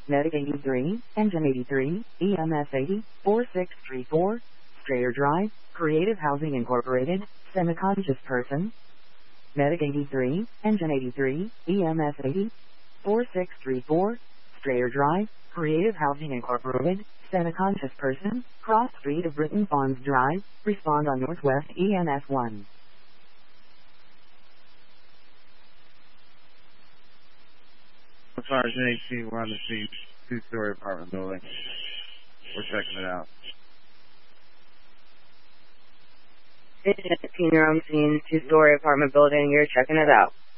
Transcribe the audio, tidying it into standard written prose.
Medic 83, Engine 83, EMS 80, 4634, Strayer Drive, Creative Housing Incorporated, semi-conscious person. Medic 83, Engine 83, EMS 80, 4634, Strayer Drive, Creative Housing Incorporated, semi-conscious person, Cross Street of Britton Farms Drive, respond on Northwest EMS 1. Sergeant 18, we're on the scene, two-story apartment building. We're checking it out. Agent 18, you're on scene, two-story apartment building, you're checking it out.